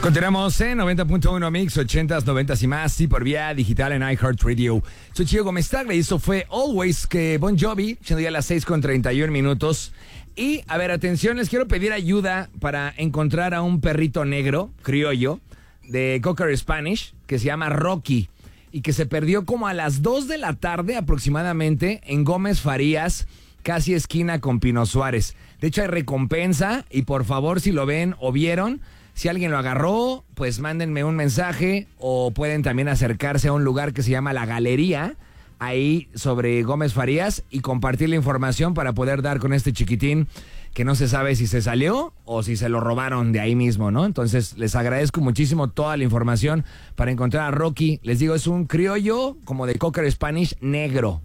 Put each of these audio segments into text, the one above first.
Continuamos en 90.1 Mix, 80s, 90s y más, y por vía digital en iHeartRadio. Soy Chío Gómez Tagle y esto fue Always, que Bon Jovi, siendo ya las 6:31. Y, a ver, atención, les quiero pedir ayuda para encontrar a un perrito negro, criollo, de Cocker Spanish, que se llama Rocky, y que se perdió como a las 2 de la tarde aproximadamente en Gómez Farías, casi esquina con Pino Suárez. De hecho, hay recompensa, y por favor, si lo ven o vieron, si alguien lo agarró, pues mándenme un mensaje o pueden también acercarse a un lugar que se llama La Galería, ahí sobre Gómez Farías, y compartir la información para poder dar con este chiquitín que no se sabe si se salió o si se lo robaron de ahí mismo, ¿no? Entonces, les agradezco muchísimo toda la información para encontrar a Rocky. Les digo, es un criollo como de Cocker Spanish negro.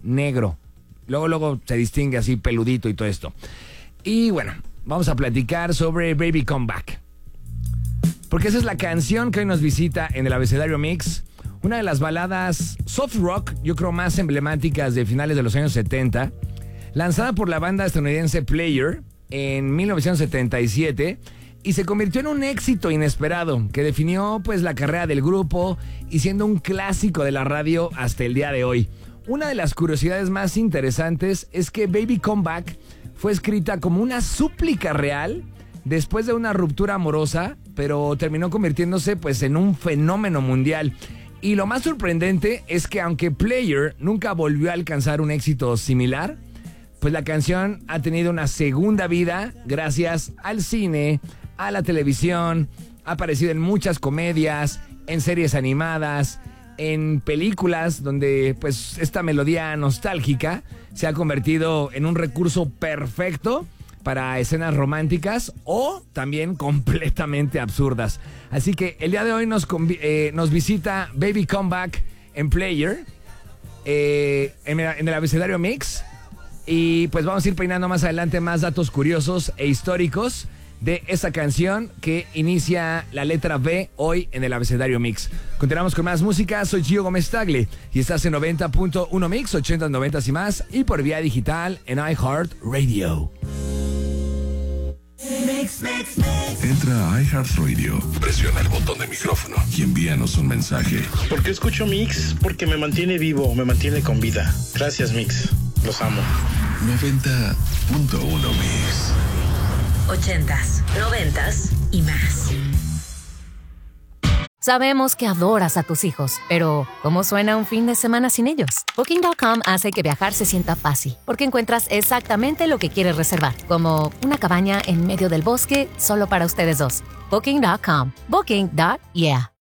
Luego se distingue así peludito y todo esto. Y bueno, vamos a platicar sobre Baby Come Back, porque esa es la canción que hoy nos visita en el Abecedario Mix. Una de las baladas soft rock, yo creo, más emblemáticas de finales de los años 70. Lanzada por la banda estadounidense Player en 1977. Y se convirtió en un éxito inesperado que definió pues la carrera del grupo y siendo un clásico de la radio hasta el día de hoy. Una de las curiosidades más interesantes es que Baby Come Back fue escrita como una súplica real después de una ruptura amorosa, pero terminó convirtiéndose pues en un fenómeno mundial. Y lo más sorprendente es que aunque Player nunca volvió a alcanzar un éxito similar, pues la canción ha tenido una segunda vida gracias al cine, a la televisión, ha aparecido en muchas comedias, en series animadas, en películas donde pues esta melodía nostálgica se ha convertido en un recurso perfecto para escenas románticas o también completamente absurdas. Así que el día de hoy nos visita Baby Come Back en Player, en el Abecedario Mix. Y pues vamos a ir peinando más adelante más datos curiosos e históricos de esa canción que inicia la letra B hoy en el Abecedario Mix. Continuamos con más música. Soy Chío Gómez Tagle y estás en 90.1 Mix, 80s, 90s y más, y por vía digital en iHeartRadio. Entra a iHeartRadio, presiona el botón de micrófono y envíanos un mensaje. ¿Por qué escucho Mix? Porque me mantiene vivo, me mantiene con vida. Gracias, Mix. Los amo. 90.1 Mix. 80s, 90s y más. Sabemos que adoras a tus hijos, pero ¿cómo suena un fin de semana sin ellos? Booking.com hace que viajar se sienta fácil, porque encuentras exactamente lo que quieres reservar, como una cabaña en medio del bosque solo para ustedes dos. Booking.com. Booking.yeah.